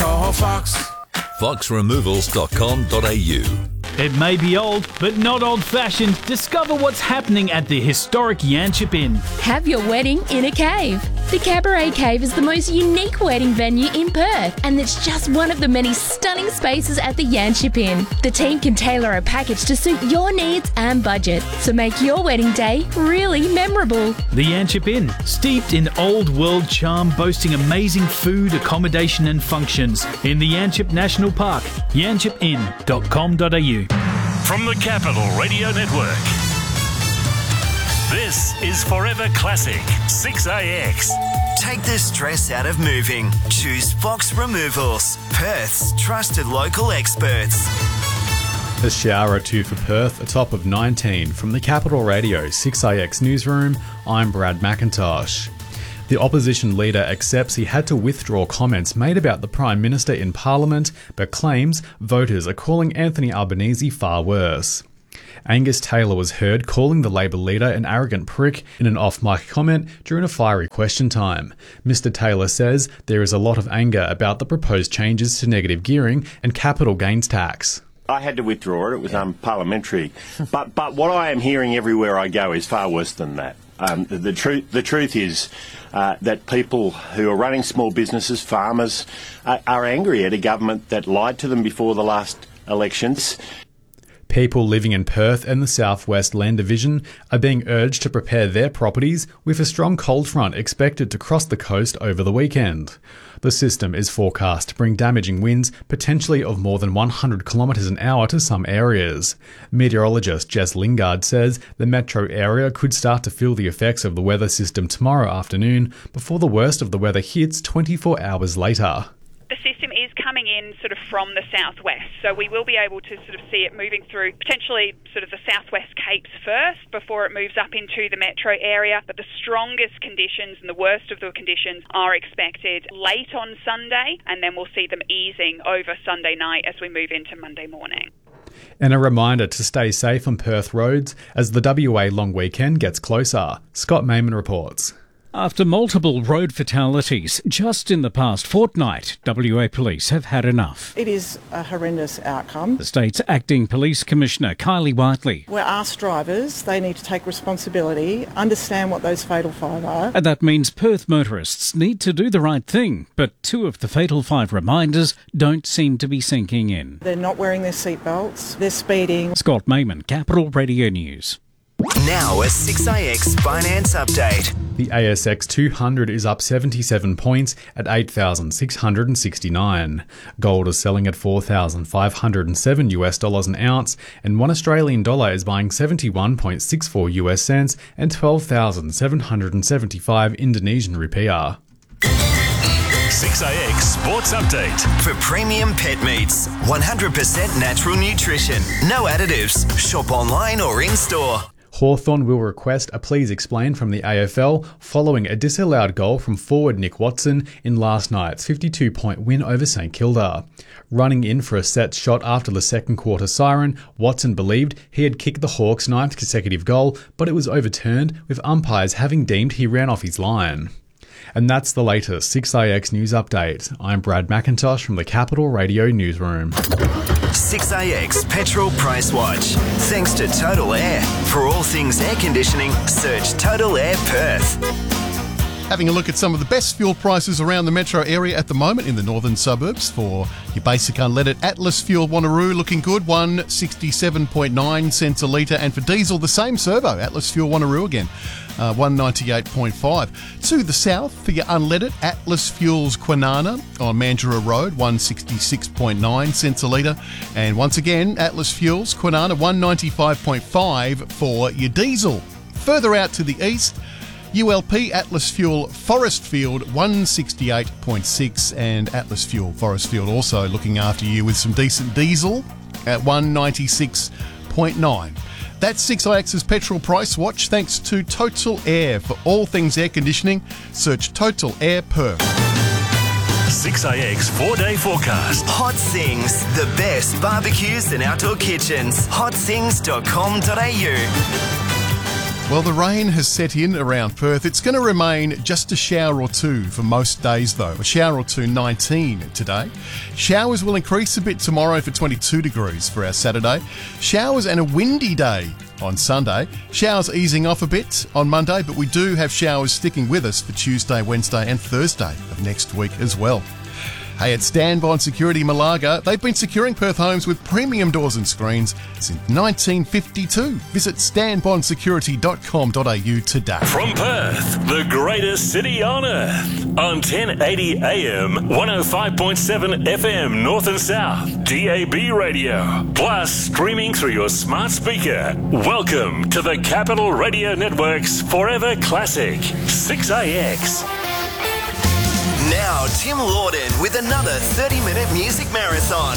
call Fox. foxremovals.com.au. It may be old, but not old-fashioned. Discover what's happening at the historic Yanchep Inn. Have your wedding in a cave. The Cabaret Cave is the most unique wedding venue in Perth, and it's just one of the many stunning spaces at the Yanchep Inn. The team can tailor a package to suit your needs and budget, so make your wedding day really memorable. The Yanchep Inn, steeped in old-world charm, boasting amazing food, accommodation and functions in the Yanchep National Park. yanchepinn.com.au. From the Capital Radio Network, this is Forever Classic 6AX. Take the stress out of moving. Choose Fox Removals, Perth's trusted local experts. A shower or two for Perth, a top of 19. From the Capital Radio 6AX newsroom, I'm Brad McIntosh. The opposition leader accepts he had to withdraw comments made about the Prime Minister in Parliament, but claims voters are calling Anthony Albanese far worse. Angus Taylor was heard calling the Labor leader an arrogant prick in an off-mic comment during a fiery question time. Mr Taylor says there is a lot of anger about the proposed changes to negative gearing and capital gains tax. I had to withdraw it. It was unparliamentary. But what I am hearing everywhere I go is far worse than that. The truth is that people who are running small businesses, farmers, are angry at a government that lied to them before the last elections. People living in Perth and the Southwest Land Division are being urged to prepare their properties with a strong cold front expected to cross the coast over the weekend. The system is forecast to bring damaging winds, potentially of more than 100 kilometres an hour to some areas. Meteorologist Jess Lingard says the metro area could start to feel the effects of the weather system tomorrow afternoon before the worst of the weather hits 24 hours later. The system is coming in sort of from the southwest, so we will be able to sort of see it moving through potentially sort of the southwest capes first before it moves up into the metro area. But the strongest conditions and the worst of the conditions are expected late on Sunday, and then we'll see them easing over Sunday night as we move into Monday morning. And a reminder to stay safe on Perth roads as the WA long weekend gets closer. Scott Mayman reports. After multiple road fatalities just in the past fortnight, WA Police have had enough. It is a horrendous outcome. The state's acting police commissioner, Kylie Whiteley. We're asked drivers, they need to take responsibility, understand what those fatal five are. And that means Perth motorists need to do the right thing, but two of the fatal five reminders don't seem to be sinking in. They're not wearing their seatbelts, they're speeding. Scott Mayman, Capital Radio News. Now a 6AX finance update. The ASX 200 is up 77 points at 8,669. Gold is selling at $4,507 an ounce, and $1 Australian dollar is buying 71.64 US cents and 12,775 Indonesian rupiah. 6AX Sports Update. For premium pet meats, 100% natural nutrition, no additives. Shop online or in-store. Hawthorn will request a please explain from the AFL following a disallowed goal from forward Nick Watson in last night's 52-point win over St Kilda. Running in for a set shot after the second quarter siren, Watson believed he had kicked the Hawks' 9th consecutive goal, but it was overturned, with umpires having deemed he ran off his line. And that's the latest 6AX News Update. I'm Brad McIntosh from the Capital Radio Newsroom. 6AX Petrol Price Watch. Thanks to Total Air. For all things air conditioning, search Total Air Perth. Having a look at some of the best fuel prices around the metro area at the moment in the northern suburbs. For your basic unleaded, Atlas Fuel Wanneroo looking good, 167.9 cents a litre. And for diesel, the same servo, Atlas Fuel Wanneroo again, 198.5. To the south, for your unleaded, Atlas Fuels Kwinana on Mandurah Road, 166.9 cents a litre. And once again, Atlas Fuels Kwinana, 195.5 for your diesel. Further out to the east, ULP Atlas Fuel Forestfield 168.6, and Atlas Fuel Forestfield also looking after you with some decent diesel at 196.9. That's 6AX's Petrol Price Watch thanks to Total Air. For all things air conditioning, search Total Air Perth. 6AX 4-day forecast. Hot Things, the best barbecues and outdoor kitchens. Hotthings.com.au. Well, the rain has set in around Perth. It's going to remain just a shower or two for most days, though. A shower or two, 19 today. Showers will increase a bit tomorrow for 22 degrees for our Saturday. Showers and a windy day on Sunday. Showers easing off a bit on Monday, but we do have showers sticking with us for Tuesday, Wednesday and Thursday of next week as well. Hey, at Stanbond Security Malaga, they've been securing Perth homes with premium doors and screens since 1952. Visit stanbondsecurity.com.au today. From Perth, the greatest city on earth, on 1080 AM, 105.7 FM North and South, DAB radio, plus streaming through your smart speaker. Welcome to the Capital Radio Network's Forever Classic, 6AX. Now, Tim Lawden with another 30-minute music marathon